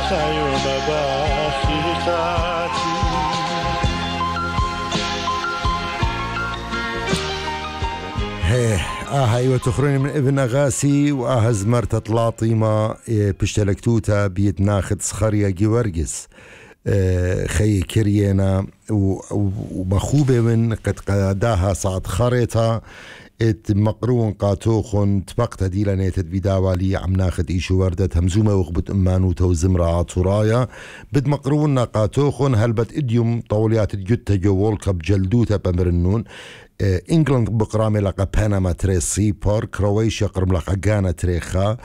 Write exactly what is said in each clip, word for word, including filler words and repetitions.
sayonara shitati هيه آه أيوة تخرين من ابن أغاسي وآه زمرت طلاطيمة بشتلكتوتا بيد ناخد صخرية جيورجس آه خي كريانا ومخوبة من قد قاداها صعد خريطة ات مقرون قاتوخن تبقت دي لنيتت بداوالي عم ناخد ايشو وردت همزومة وغبت امانو توزمرا عطورايا بد مقرون قاتوخن هلبت اديوم طوليات الجتة جو وولكب جلدوتا بمرنون انجلند بقرامي لقى باناما تري سيبر كرواتيا قرم لقى غانا تريخا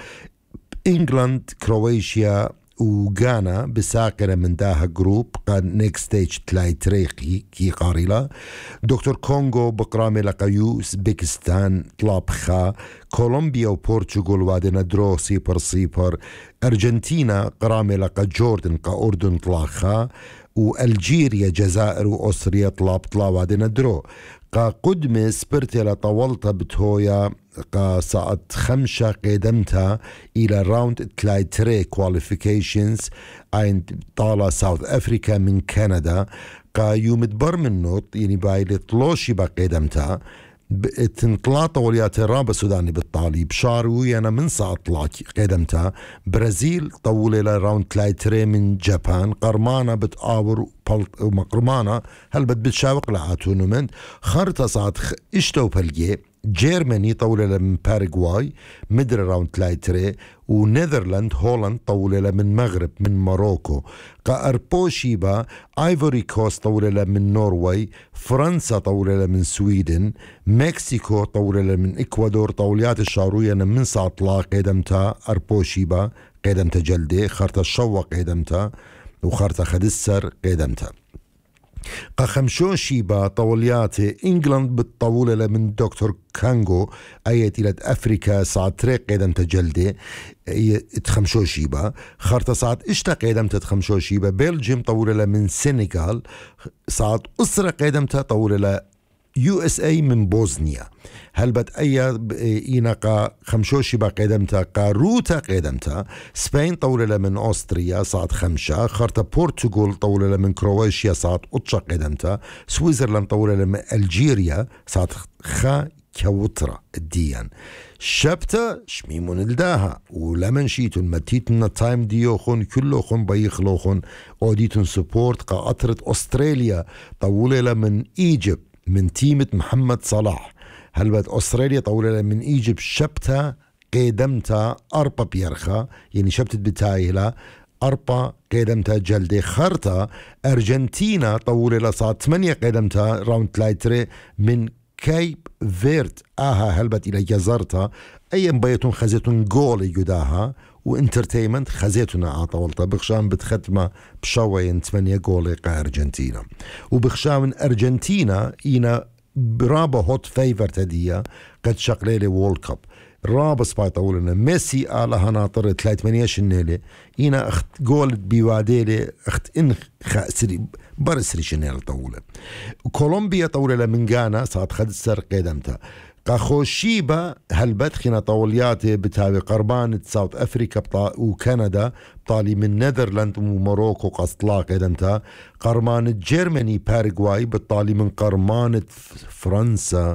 انجلند كرواتيا وغانا بساقنا من داها جروب قاد نيكست ستيج تلاي تريخي كي قاريلا دكتور كونغو بقرامي لقى يوزبكستان طلابخا كولومبيا وبورتوغال وادنا درو سيبر سيبر أرجنتينا قرامي لقى جوردن قا أردن طلاخا والجيريا جزائر وأستريا طلاب طلا وادنا درو قا قدمي سبرتي طولتا بتهويا قا ساعت خمسة قدمتها إلى راوند تلاي تري كواليفيكيشنز عند طالة ساوث أفريكا من كندا قا يوم تبر من نوت يعني بايلي طلوشي بقدمتها تنطلاطة وليات الرابة السوداني بالطالي بشاروي أنا من ساعة طلاك قدمتها برازيل طولي لراوند تلاي تري من جابان قرمانة بتقاور ومقرمانة هل بت بتشاوق لها تورنمنت خارطة ساعة اشتو بلجي جيرماني طولة من باراغواي مدر راوند تلاي تري ونيذرلاند هولند طولة من مغرب من ماروكو قاربوشيبا ايفوري كوست طولة من نوروي فرنسا طولة من سويدن مكسيكو طولة من اكوادور طوليات الشاروية من ساطلا قدمتا اربوشيبا قدمتا جلدي خارطة الشوق قدمتا وخارطة خدسر قدمتا قا خمشوشي با طولياتي انجلند بالطولة من دكتور كانغو ايت الى افريكا ساعة طريق قيدم تجلدي تخمشوشي با خارطة ساعة اشتا قيدم تتخمشوشي با بلجيم طولة من سنغال ساعة اسرة قيدم تطولة يو اس اي من بوزنيا هل بت اي اينقا خمشوشي با قدمتا قاروتا قدمتا سبين طولة من أستريا صعد خمشة خارطة بورتوغال طولة من كرواتيا صعد أطشا قدمتا سويسرلاند طولة من ألجيريا صعد خا كوترا الديان شبتا شميمون الداها ولمن شيتون متيتنا تايم ديوخون كلوخون بيخلوخون اوديتون سبورت قا أطرت أستراليا طولة من إيجيبت من تيمة محمد صلاح هلبت أستراليا طولة من إيجيب شبتها قدمتها أربا بيرخا يعني شبتت بتايلة أربا قدمتها جلدي خرطة أرجنتينا طولة صارت ثمانية قدمتها راوند لايتري من كيب فيرت آها هلبت إلى جزرتها أيام بيتون خزيتون جول يداها وانترتيمنت خزيتنا عطولتا بخشان بتختمة بشوين ثمانية جولي قا أرجنتينا وبخشان أرجنتينا إينا برابا هوت فيفر تدية قد شقليلي وول كاب رابا سباي طولنا ميسي آلها ناطر ثلاث ثمانية شنيلي إينا اخت جول بيواديلي اخت إن خاسري برسري شنيل طولة كولومبيا طولة من غانا صارت خدسر قدمتها قاخوشيبا هلبت خينا طولياتي بتاوي قربان ساوث أفريكا بطا وكندا بطالي من نيذرلاند وموروكو قصطلا قدمتا قرمان جيرماني باراغواي بطالي من قرمان فرنسا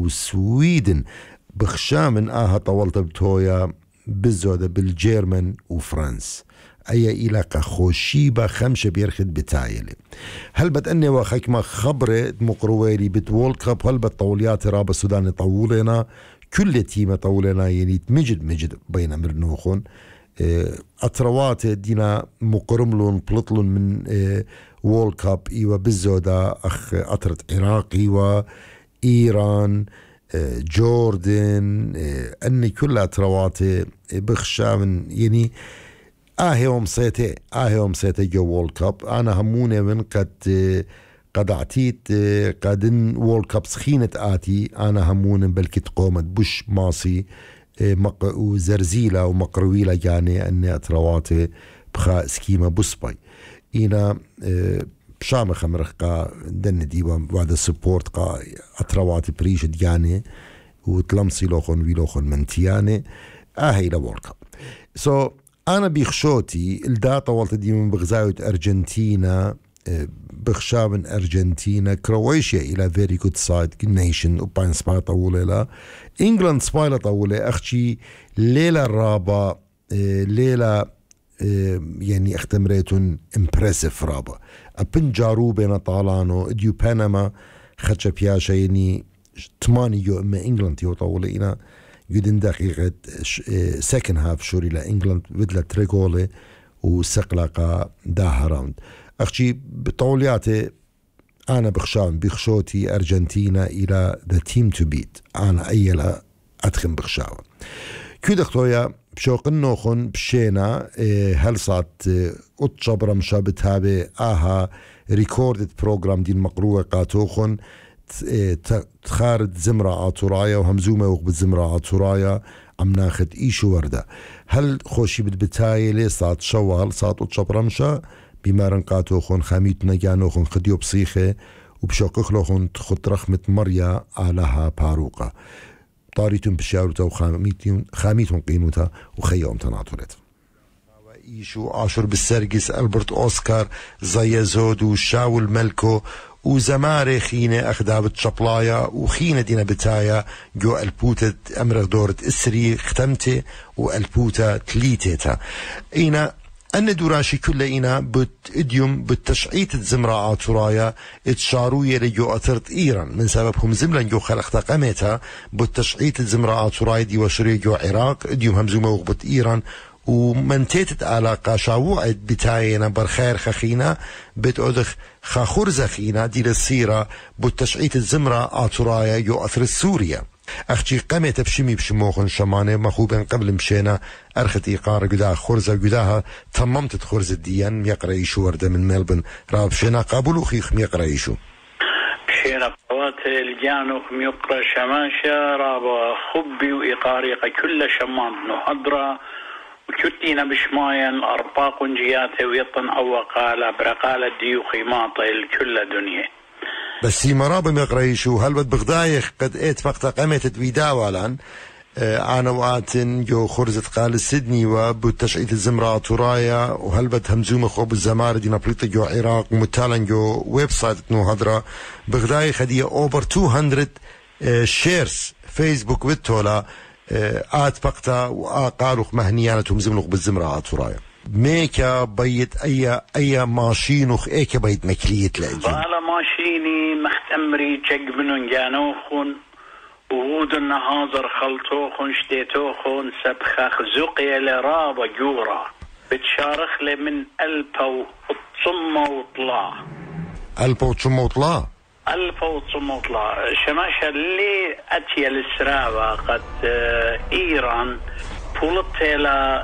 وسويدن بخشا من آها طولت بتويا بالزودة بالجيرمان وفرنس أي إلى قاخوشيبا خمسة بيرخد بتايلي هل بتأني وخيك ما خبرة مقرويلي بتوول كاب هل بتطوليات رابا السوداني طولنا كل تيمة طولنا يعني مجد مجد بين مرنوخون أتروات دينا مقرملون بلطلون من وول كاب إيوا بالزودة أخ أطرت عراقي وإيران جوردن أني كل أتروات بخشا من يعني آهيهم سيتي آهيهم سيتي جو وول كاب أنا هموني من قد قد عتيت قدن وول كاب سخينة آتي أنا هموني بلكي تقومت بش ماسي وزرزيلة ومقرويلة يعني أني أترواتي بخا سكيمة بسباي إنا بشام خمرخ قا دن ديوان وعد السبورت قا أترواتي بريشد يعني وتلمسي لوخون ويلوخون منتياني آهي لوول كاب سو أنا بيخشوتي الدا طولت دي من بغزاوة أرجنتينا بخشا من أرجنتينا كرواتيا إلى فيري جود سايد نيشن وباين سبايل طولة لا إنجلاند سبايل طولة أختي ليلة رابا ليلة يعني اختمريتون امبرسيف رابا أبن جارو بين طالانو ديو باناما خدشا بياشا يعني تماني يو إما إنجلاند يو طولة إنا يدن دقيقة سكن هاف شوري لإنجلاند بدلا تريغولي وسقلقا داها راوند أختي بطولياتي أنا بخشان بخشوتي أرجنتينا إلى ذا تيم تو بيت أنا أيلا أدخن بخشاوة كيد أختويا بشوق النوخن بشينا هل صات أتشبر مشا بتابع آها ريكوردد بروغرام دي المقروة قاتوخن تخارد زمرة عطورايا وهمزومة وقبت زمرة عطورايا عم ناخد إيشو وردة هل خوشي بدبتاي لي صات شوال صات أتشبر مشا بمارن قاتوخن خاميت نجانوخن خديو بصيخة وبشوقخلوخن تخط رخمة مريا آلها باروقة طاريتون بشاورتا وخاميتون خاميتون قينوتا وخيوم تناطرت إيشو عاشر بالسرقس ألبرت أوسكار زي زود وشاول ملكو وزماري خينة أخدابت شبلايا وخينة دينا بتايا جو البوتة أمرغ دورة إسري ختمتي والبوتة تليتيتا إينا أن دوراشي كل إينا بت إديوم بالتشعيت الزمرة عطرايا اتشاروية لجو أثرت إيران من سببهم زملا جو خلقتا قمتها بالتشعيت الزمرة عطرايا دي وشري جو عراق إديوم همزومة وغبت إيران ومنتيتت علاقة شاوعد بتاينا برخير خخينا بتأدخ خاخور زخينا دي للسيرة بالتشعيت الزمرة عطرايا جو أثر السوريا أختي قمت بشمي بشموخن شمانة مخوبا قبل مشينا أرخت إيقار قداها خرزة قداها تممت خرزة ديان ميقرأيشو وردة من ملبن راب شينا قابلو خيخ ميقرأيشو شينا قوات الجانوخ ميقرأ شماشة رابا خبي وإيقاريق كل شمان نهدرة وكتينا بشماين أرباق جياته ويطن أو قال برقالة ديو خيماطة الكل دنيا بس مرابم يقرأيشو هل بد بغدايخ قد ايت فقط قامت بيداوالان آه انا وقاتن جو خرزة قال سيدني وبتشعيت الزمرة طرايا وهل بد همزومة خوب الزمار دي نبليط جو عراق ومتالن جو ويب سايت نو هدرا بغدايخ هدية اوبر مئتين آه شيرز فيسبوك ويتولا آه آت فقطة وقالوخ مهنيانتهم زملوخ بالزمرة طرايا ميكا بيت اي اي ماشينوخ ايكا بيت مكليت لاجين بالا ماشيني مختمري جق منون جانوخون وغود النهاظر خلطوخون شتيتوخون سبخخ زقيا لرابا جورا بتشارخ لي من ألفا وتصمة وطلع ألفا وتصمة وطلع ألفا وتصمة وطلع شماشا اللي أتيا السراوة قد إيران بولتيلا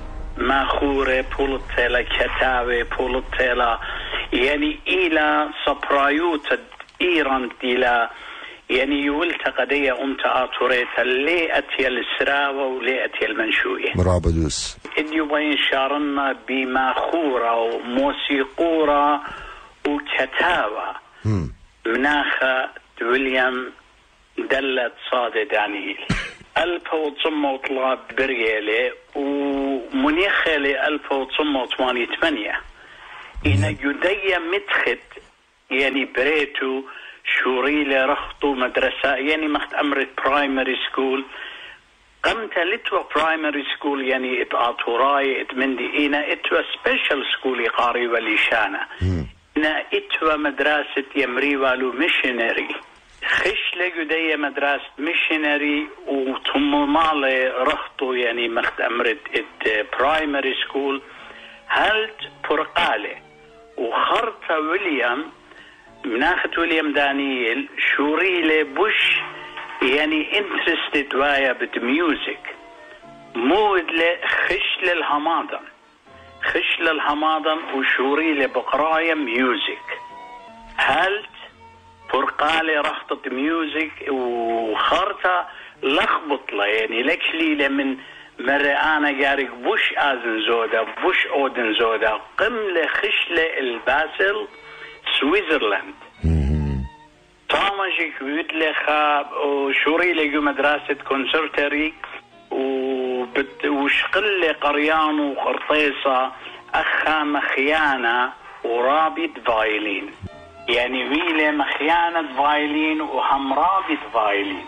ماخورة بولتيلا كتاوي بولتيلا يعني إلى سبرايوت إيران إلى يعني يولت قضية أمت آتوريتا لي أتي السراوة ولي أتي المنشوية مرابدوس إديو بين شارنا بماخورة وموسيقورة وكتاوة مناخة ويليام دلت صادة دانييل ألف وتسعمائة وثلاثة بريالي ومنيخة لألف وتسعمائة وثمانية وثمانين إن جدية مدخت يعني بريتو شوريلة رخطو مدرسة يعني مخت أمرت برايمري سكول قمت لتوا برايمري سكول يعني اتعطوراي اتمندي إنا اتوا سبيشل سكول قاري وليشانة إنا اتوا مدرسة يمري والو ميشنري خش لجدية مدرسة ميشنري وثم مالي رخطو يعني مخت أمرت ات برايمري سكول هلت برقالة وخرط ويليام مناخت ويليام دانييل شوريلة بوش يعني انترستد وايا بالميوزك مود خش للهماضن خش للهماضن وشوريلة بقرايا ميوزك هلت فرقالة رخطة ميوزك وخرطة لخبط له يعني لكشليلة من مرة أنا جارك بوش آذن زودا بوش أودن زودا قملة خشلة الباسل سويسرلاند طامجك ويدلي خاب وشوري لقو مدرسة كونسرتري و وشقل قريان وقرطيسة أخا مخيانة ورابط فايلين، يعني ويلة مخيانة فايلين وهم رابط فايلين.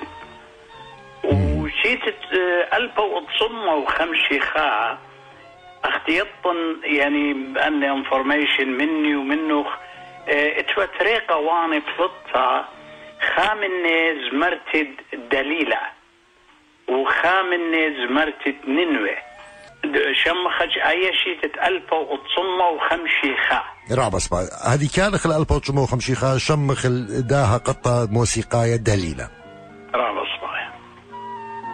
وشيت ألبا وتصمة وخمشي خاء اختيطن يعني بأن انفورميشن مني ومنه اتوى طريقة واني بفضتها خامني زمرتد دليلة وخامني زمرتد ننوي شمخج أي شيء تتألفة وتصمة وخمشي خاء راه بس هذه كان خل ألفا وتسعمية وخمسين خاء شمخ داها قطة موسيقاية دليلة.